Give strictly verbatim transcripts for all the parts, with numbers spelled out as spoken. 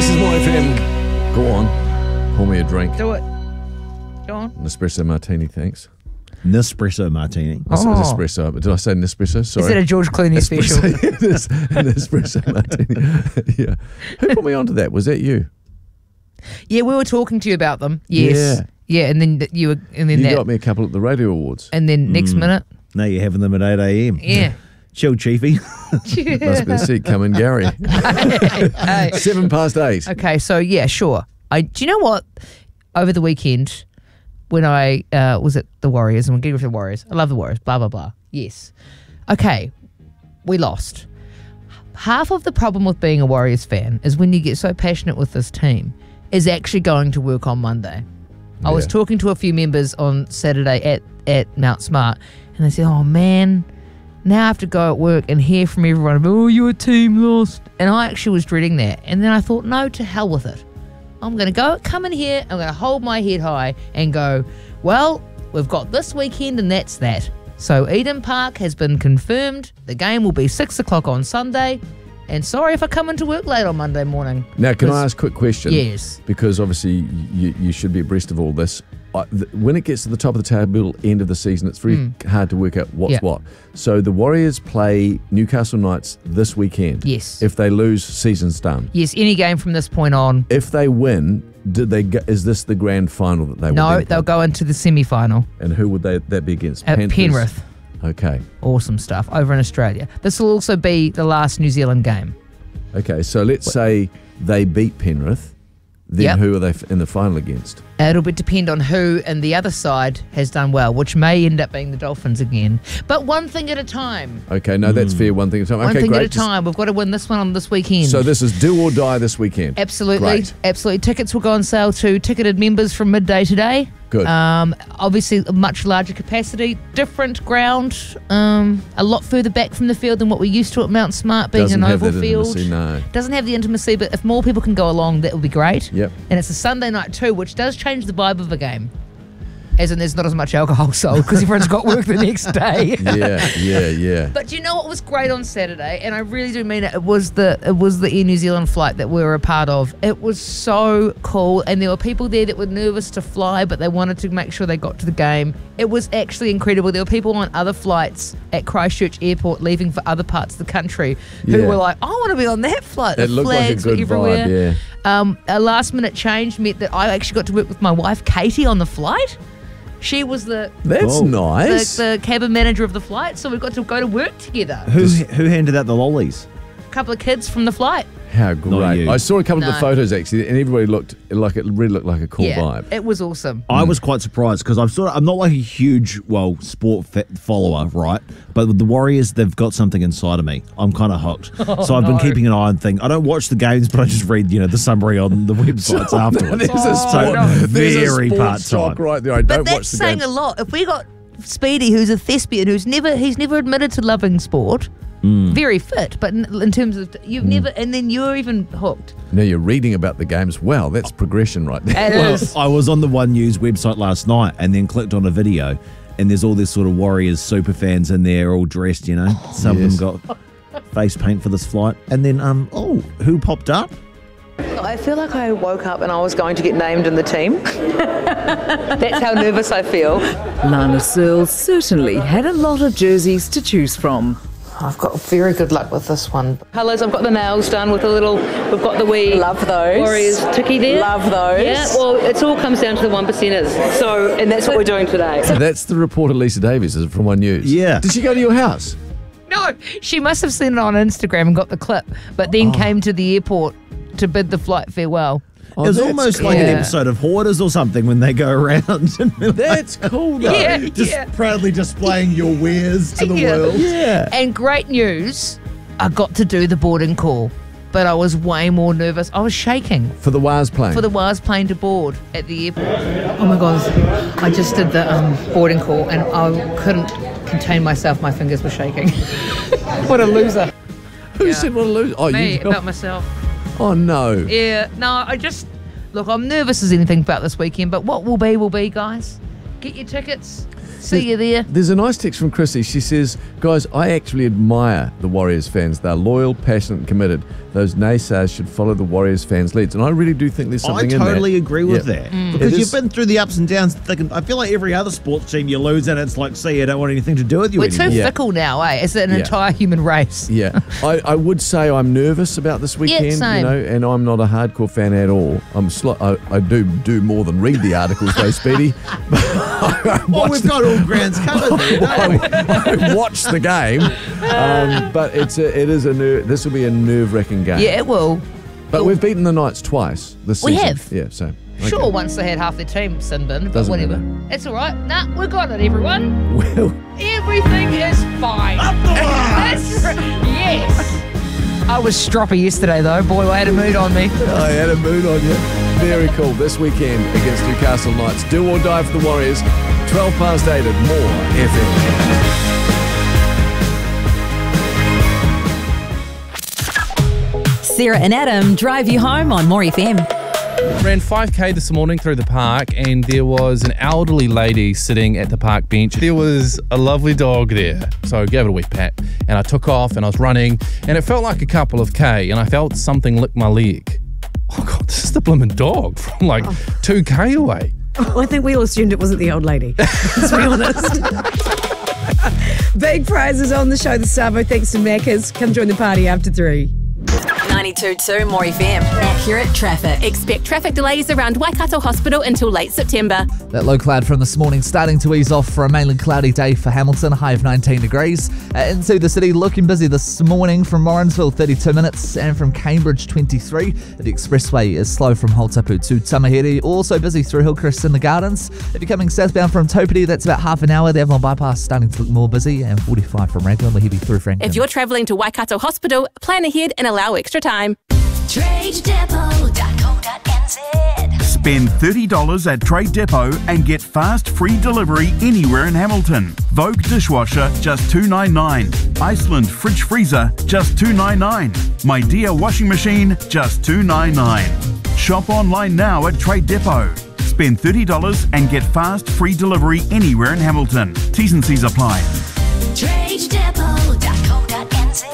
is More F M. Go on. Pour me a drink. Do it. Go on. An espresso martini, thanks. Nespresso martini. Oh. Oh. Espresso. Did I say Nespresso? Sorry. Is it a George Clooney special? It is an espresso martini. Yeah. Who put me onto that? Was that you? Yeah, we were talking to you about them. Yes. Yeah. Yeah, and then th- you were, and then You that, got me a couple at the Radio Awards. and then next minute, Now you're having them at eight a.m. yeah. Chill, Chiefy. Must be the seat coming, Gary. Hey. Seven past eight. Okay, so yeah, sure. I do you know what? Over the weekend, when I uh, was at the Warriors, and we're getting with the Warriors. I love the Warriors. Blah blah blah. Yes. Okay, we lost. Half of the problem with being a Warriors fan is when you get so passionate with this team, is actually going to work on Monday. I was Yeah. talking to a few members on Saturday at at Mount Smart, and they said, "Oh man, now I have to go at work and hear from everyone, oh, your team lost." And I actually was dreading that. And then I thought, no, to hell with it. I'm going to go, come in here, I'm going to hold my head high and go, well, we've got this weekend and that's that. So Eden Park has been confirmed. The game will be six o'clock on Sunday. And sorry if I come into work late on Monday morning. Now, can I 'Cause- ask a quick question? Yes. Because obviously you, you should be abreast of all this. I, th- when it gets to the top of the table, end of the season, it's very hard to work out what's Yeah. what. So the Warriors play Newcastle Knights this weekend. Yes. If they lose, season's done. Yes, any game from this point on. If they win, did they? Go, is this the grand final that they? No, will then they'll play? go into the semi-final And who would they that be against? at Panthers? Penrith. Okay. Awesome stuff over in Australia. This will also be the last New Zealand game. Okay. So let's say they beat Penrith. Then Yep. who are they f- in the final against? It'll be depend on who and the other side has done well, which may end up being the Dolphins again. But one thing at a time. Okay. No, that's fair. One thing at a time. One Okay, thing great. at a time. We've got to win this one on this weekend. So this is do or die this weekend. Absolutely. Great. Absolutely. Tickets will go on sale to ticketed members from midday today. Good. Um, obviously, a much larger capacity, different ground, um, a lot further back from the field than what we're used to at Mount Smart, being Doesn't an have oval that field. intimacy, no. Doesn't have the intimacy, but if more people can go along, that would be great. Yep. And it's a Sunday night too, which does change the vibe of the game. As in, there's not as much alcohol sold because everyone's got work the next day. Yeah, yeah, yeah. But do you know what was great on Saturday? And I really do mean it. It was the it was the Air New Zealand flight that we were a part of. It was so cool, and there were people there that were nervous to fly, but they wanted to make sure they got to the game. It was actually incredible. There were people on other flights at Christchurch Airport leaving for other parts of the country who Yeah. were like, "I want to be on that flight." It The looked like a flags good were everywhere. vibe, Um, a last minute change meant that I actually got to work with my wife Katie on the flight. She was the That's Oh. nice. the, the cabin manager of the flight, so we got to go to work together. Who who handed out the lollies? A couple of kids from the flight. How Not great. you. I saw a couple of No. the photos actually, and everybody looked like it really looked like a cool yeah, vibe. it was awesome. I was quite surprised because I'm sort of I'm not like a huge well sport fa- follower, right? But with the Warriors, they've got something inside of me. I'm kind of hooked, so I've been no. keeping an eye on things. I don't watch the games, but I just read you know the summary on the websites afterwards. There's a Oh, sport, no. there's a Very sports part-time. talk right there. I But don't that's watch the saying games. a lot. If we got Speedy, who's a thespian, who's never he's never admitted to loving sport, very fit, but in, in terms of you've never, and then you're even hooked. Now you're reading about the games. Wow, that's progression right there. It Well, is. I was on the One News website last night and then clicked on a video, and there's all this sort of Warriors super fans in there, all dressed, you know. Some Yes. of them got face paint for this flight, and then um oh, who popped up? I feel like I woke up and I was going to get named in the team. That's how nervous I feel. Lana Searle certainly had a lot of jerseys to choose from. I've got very good luck with this one. Colours, I've got the nails done with a little, we've got the wee Love those. Warriors ticky there. Love those. Yeah, well, it all comes down to the one percenters. So, and that's what we're doing today. That's the reporter Lisa Davies is it from One News. Yeah. Did she go to your house? No, she must have seen it on Instagram and got the clip, but then came to the airport to bid the flight farewell. Oh, it was that's almost like an cool. episode of Hoarders or something when they go around and That's cool though. Yeah, just yeah. proudly displaying your wares to the Yeah. world. Yeah. And great news, I got to do the boarding call, but I was way more nervous. I was shaking For the Waz plane. for the Waz plane to board at the airport. Oh my God, I just did the um, boarding call and I couldn't contain myself. My fingers were shaking. What a loser. Who Yeah. said what to lose? Oh, Me, you. about myself. Oh no. Yeah, no, I just, look, I'm nervous as anything about this weekend, but what will be, will be, guys. Get your tickets. See you there. There's a nice text from Chrissy. She says, guys, I actually admire the Warriors fans. They're loyal, passionate and committed. Those naysayers should follow the Warriors fans' leads. And I really do think there's something I in that. totally agree with Yeah. that. Mm. Because It you've is- been through the ups and downs. Thinking, I feel like every other sports team you lose and it's like, see, I don't want anything to do with you We're too anymore. Yeah. fickle now, eh? It's an Yeah. entire human race. Yeah, I, I would say I'm nervous about this weekend, same. you know, and I'm not a hardcore fan at all. I'm sli- I, I do do more than read the articles, though, Speedy. But I, I Well, watch we've the- got all grounds covered there, don't we? I watch the game, um, but it's a, it is a ner- this will be a nerve-wracking game. Yeah, it will. But we've beaten the Knights twice this We season. have. Yeah, so okay. Sure, once they had half their team sin bin, but Doesn't whatever. matter. It's all right. Nah, we got it, everyone. Well, Everything is fine. That's right. Yes. I was stroppy yesterday, though. Boy, I had a mood on me. I had a mood on you. Very cool. This weekend against Newcastle Knights. Do or die for the Warriors. twelve past eight at More F M. Sarah and Adam drive you home on More F M. Ran five K this morning through the park, and there was an elderly lady sitting at the park bench. There was a lovely dog there, so I gave it a wee pat, and I took off and I was running, and it felt like a couple of K, and I felt something lick my leg. Oh God, this is the blooming dog from like two K away. I think we all assumed it wasn't the old lady, let's be honest. Big prizes on the show this Savo thanks to Macca's. Come join the party after three. ninety-two point two More F M. Accurate traffic. Expect traffic delays around Waikato Hospital until late September. That low cloud from this morning starting to ease off for a mainly cloudy day for Hamilton, a high of nineteen degrees. Uh, into the city, looking busy this morning from Morrinsville, thirty-two minutes, and from Cambridge, twenty-three. The expressway is slow from Holtapu to Tamahere, also busy through Hillcrest and the Gardens. If you're coming southbound from Topiti, that's about half an hour. The Avalon Bypass starting to look more busy, and forty-five from Raglan, we're heavy through Franklin. If you're travelling to Waikato Hospital, plan ahead and allow extra time. trade depot dot co dot n z. Spend thirty dollars at Trade Depot and get fast free delivery anywhere in Hamilton. Vogue dishwasher, just two dollars and ninety-nine cents. Iceland fridge freezer, just two dollars and ninety-nine cents. My Dear washing machine, just two dollars and ninety-nine cents. Shop online now at Trade Depot. Spend thirty dollars and get fast free delivery anywhere in Hamilton. T's and C's apply. trade depot dot co dot n z.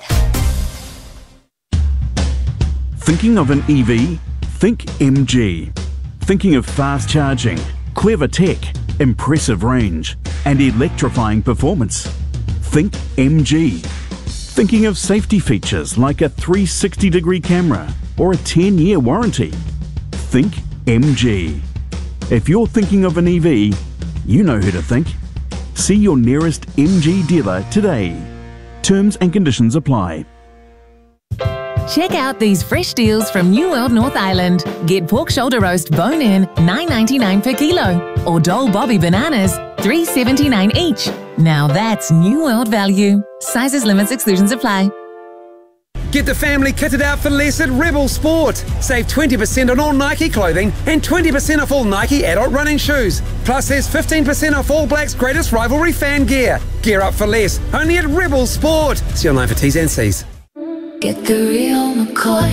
Thinking of an E V? Think M G. Thinking of fast charging, clever tech, impressive range, and electrifying performance? Think M G. Thinking of safety features like a three sixty degree camera or a ten year warranty? Think M G. If you're thinking of an E V, you know who to think. See your nearest M G dealer today. Terms and conditions apply. Check out these fresh deals from New World North Island. Get pork shoulder roast bone-in, nine ninety-nine per kilo. Or Dole Bobby bananas, three seventy-nine each. Now that's New World value. Sizes, limits, exclusions apply. Get the family kitted out for less at Rebel Sport. Save twenty percent on all Nike clothing and twenty percent off all Nike adult running shoes. Plus there's fifteen percent off All Blacks' greatest rivalry fan gear. Gear up for less, only at Rebel Sport. See online for T's and C's. Get the real McCoy.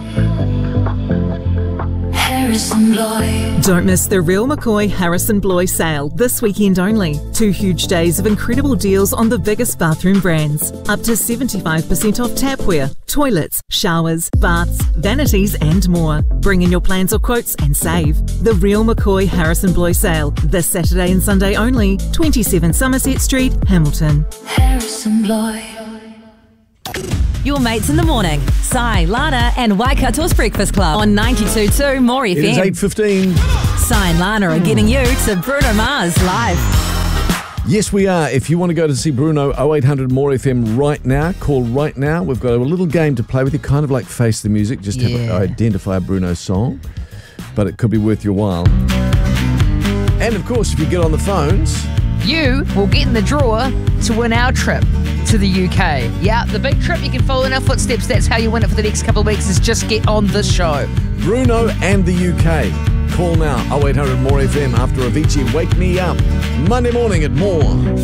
Harrison Bloy. Don't miss the Real McCoy Harrison Bloy sale this weekend only. Two huge days of incredible deals on the biggest bathroom brands. Up to seventy-five percent off tapware, toilets, showers, baths, vanities and more. Bring in your plans or quotes and save. The Real McCoy Harrison Bloy sale this Saturday and Sunday only. twenty-seven Somerset Street, Hamilton. Harrison Bloy. Your mates in the morning. Sai, Lana and Waikato's Breakfast Club on ninety-two point two More F M. It is eight fifteen. Sai and Lana are getting you to Bruno Mars live. Yes, we are. If you want to go to see Bruno, oh eight hundred More F M right now. Call right now. We've got a little game to play with you, kind of like Face the Music. Just have Yeah. to identify a Bruno song, but it could be worth your while. And of course, if you get on the phones, You will get in the draw to win our trip to the U K. Yeah, the big trip. You can follow in our footsteps. That's how you win it for the next couple of weeks, is just get on this show. Bruno and the U K. Call now, oh eight hundred More F M after Avicii Wake Me Up. Monday morning at More.